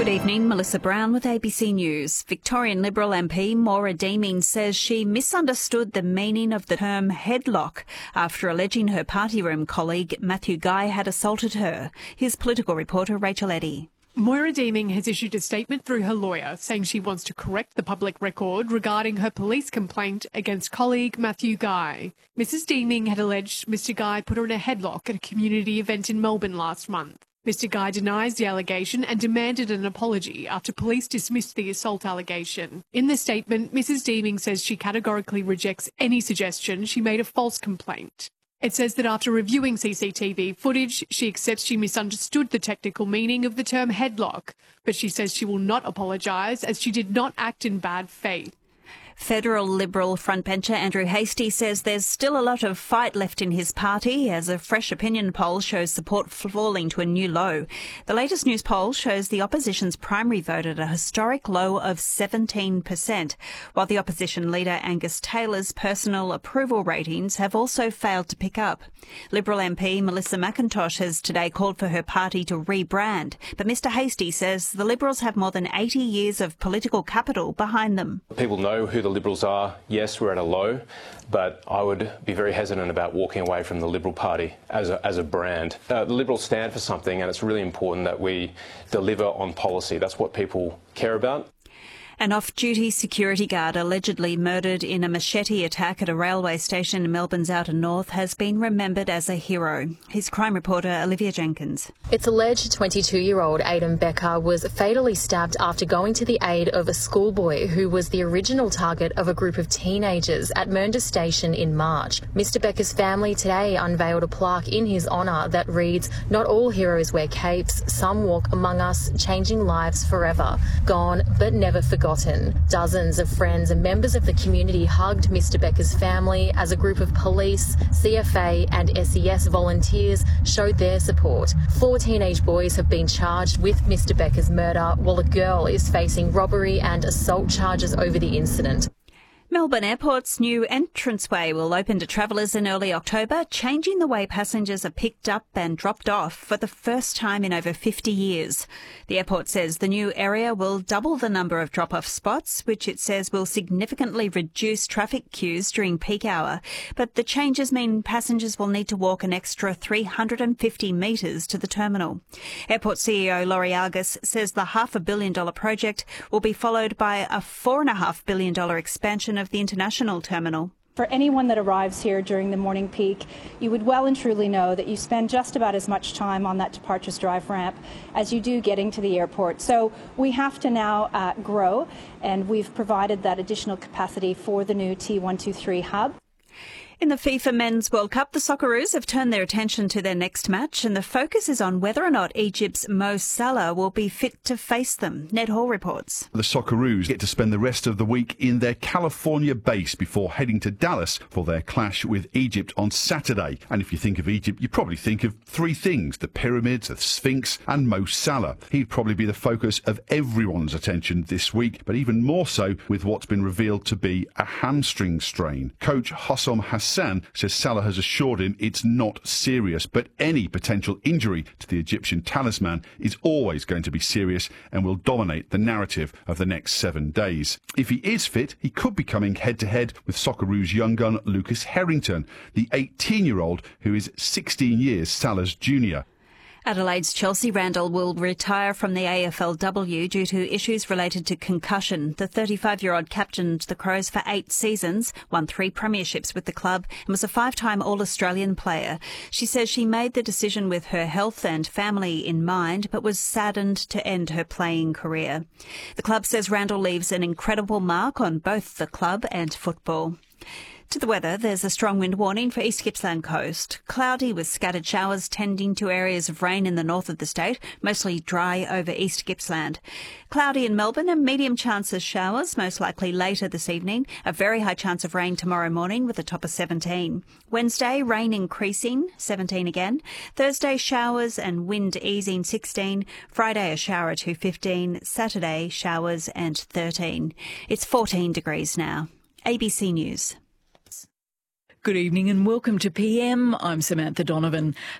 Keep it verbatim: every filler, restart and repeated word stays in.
evening, Melissa Brown with A B C News. Victorian Liberal M P Maura Deeming says she misunderstood the meaning of the term headlock after alleging her party room colleague Matthew Guy had assaulted her. Here's political reporter Rachel Eddy. Maura Deeming has issued a statement through her lawyer saying she wants to correct the public record regarding her police complaint against colleague Matthew Guy. Missus Deeming had alleged Mister Guy put her in a headlock at a community event in Melbourne last month. Mister Guy denies the allegation and demanded an apology after police dismissed the assault allegation. In the statement, Missus Deeming says she categorically rejects any suggestion she made a false complaint. It says that after reviewing C C T V footage, she accepts she misunderstood the technical meaning of the term headlock, but she says she will not apologise as she did not act in bad faith. Federal Liberal frontbencher Andrew Hastie says there's still a lot of fight left in his party as a fresh opinion poll shows support falling to a new low. The latest news poll shows the opposition's primary vote at a historic low of seventeen percent, while the opposition leader Angus Taylor's personal approval ratings have also failed to pick up. Liberal M P Melissa McIntosh has today called for her party to rebrand, but Mr Hastie says the Liberals have more than eighty years of political capital behind them. People know who the Liberals are. Yes, we're at a low, but I would be very hesitant about walking away from the Liberal Party as a, as a brand. Uh, the Liberals stand for something, and it's really important that we deliver on policy. That's what people care about. An off-duty security guard allegedly murdered in a machete attack at a railway station in Melbourne's outer north has been remembered as a hero. Here's crime reporter Olivia Jenkins. It's alleged twenty-two-year-old Aidan Becker was fatally stabbed after going to the aid of a schoolboy who was the original target of a group of teenagers at Mernda Station in March. Mister Becker's family today unveiled a plaque in his honour that reads, "Not all heroes wear capes, some walk among us, changing lives forever. Gone but never forgotten." Dozens of friends and members of the community hugged Mister Becker's family as a group of police, C F A and S E S volunteers showed their support. Four teenage boys have been charged with Mister Becker's murder, while a girl is facing robbery and assault charges over the incident. Melbourne Airport's new entranceway will open to travellers in early October, changing the way passengers are picked up and dropped off for the first time in over fifty years. The airport says the new area will double the number of drop-off spots, which it says will significantly reduce traffic queues during peak hour. But the changes mean passengers will need to walk an extra three hundred fifty metres to the terminal. Airport C E O Laurie Argus says the half a billion dollar project will be followed by a four and a half billion dollar expansion of the international terminal. For anyone that arrives here during the morning peak, you would well and truly know that you spend just about as much time on that departures drive ramp as you do getting to the airport. So we have to now uh, grow, and we've provided that additional capacity for the new T one two three hub. In the FIFA Men's World Cup, the Socceroos have turned their attention to their next match, and the focus is on whether or not Egypt's Mo Salah will be fit to face them. Ned Hall reports. The Socceroos get to spend the rest of the week in their California base before heading to Dallas for their clash with Egypt on Saturday. And if you think of Egypt, you probably think of three things: the pyramids, the Sphinx and Mo Salah. He'd probably be the focus of everyone's attention this week, but even more so with what's been revealed to be a hamstring strain. Coach Hossam Hassan says Salah has assured him it's not serious, but any potential injury to the Egyptian talisman is always going to be serious and will dominate the narrative of the next seven days. If he is fit, he could be coming head-to-head with Socceroos young gun Lucas Harrington, the eighteen-year-old who is sixteen years Salah's junior. Adelaide's Chelsea Randall will retire from the A F L W due to issues related to concussion. The thirty-five-year-old captained the Crows for eight seasons, won three premierships with the club and was a five-time All-Australian player. She says she made the decision with her health and family in mind, but was saddened to end her playing career. The club says Randall leaves an incredible mark on both the club and football. To the weather, there's a strong wind warning for East Gippsland coast. Cloudy with scattered showers tending to areas of rain in the north of the state, mostly dry over East Gippsland. Cloudy in Melbourne and medium chance of showers, most likely later this evening. A very high chance of rain tomorrow morning with a top of seventeen. Wednesday, rain increasing, seventeen again. Thursday, showers and wind easing, sixteen. Friday, a shower to fifteen. Saturday, showers and thirteen. It's fourteen degrees now. A B C News. Good evening and welcome to P M. I'm Samantha Donovan.